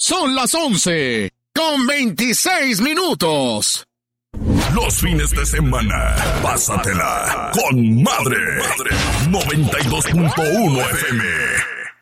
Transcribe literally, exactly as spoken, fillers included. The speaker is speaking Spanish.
Son las once con veintiséis minutos. Los fines de semana, pásatela con madre. noventa y dos punto uno F M.